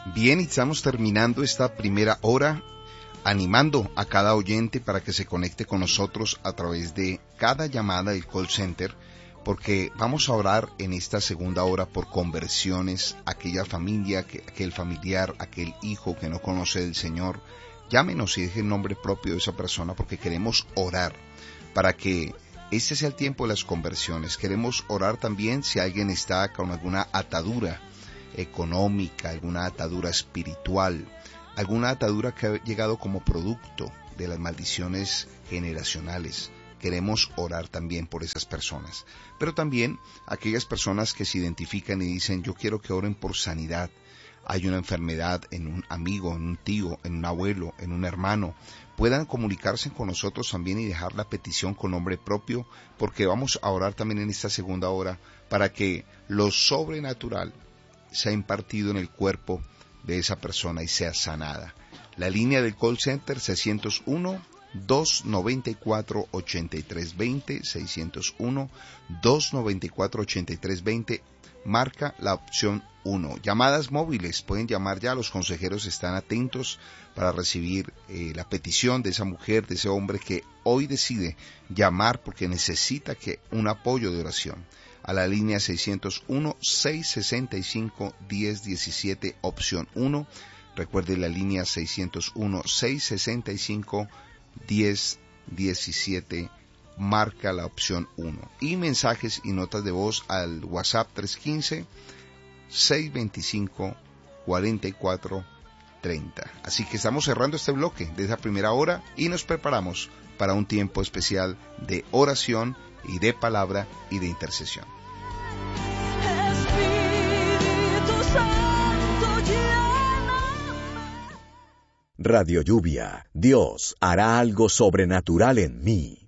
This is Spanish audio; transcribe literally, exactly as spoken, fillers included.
Bien, y estamos terminando esta primera hora animando a cada oyente para que se conecte con nosotros a través de cada llamada del call center, porque vamos a orar en esta segunda hora por conversiones, aquella familia, aquel familiar, aquel hijo que no conoce del Señor. Llámenos y deje el nombre propio de esa persona, porque queremos orar para que este sea el tiempo de las conversiones. Queremos orar también si alguien está con alguna atadura económica, alguna atadura espiritual, alguna atadura que ha llegado como producto de las maldiciones generacionales. Queremos orar también por esas personas, pero también aquellas personas que se identifican y dicen: yo quiero que oren por sanidad. Hay una enfermedad en un amigo, en un tío, en un abuelo, en un hermano. Puedan comunicarse con nosotros también y dejar la petición con nombre propio, porque vamos a orar también en esta segunda hora para que lo sobrenatural sea impartido en el cuerpo de esa persona y sea sanada. La línea del call center seiscientos uno, dos noventa y cuatro, ochenta y tres veinte, seiscientos uno, dos noventa y cuatro, ochenta y tres veinte, marca la opción uno. Llamadas móviles, pueden llamar ya, los consejeros están atentos para recibir eh, la petición de esa mujer, de ese hombre que hoy decide llamar porque necesita que un apoyo de oración. A la línea seiscientos uno, seiscientos sesenta y cinco, diez diecisiete, opción uno. Recuerde la línea seiscientos uno, seiscientos sesenta y cinco, diez diecisiete, marca la opción uno. Y mensajes y notas de voz al WhatsApp tres uno cinco, seis dos cinco, cuatro cuatro tres cero. Así que estamos cerrando este bloque de esa primera hora y nos preparamos para un tiempo especial de oración y de palabra y de intercesión. Radio Lluvia, Dios hará algo sobrenatural en mí.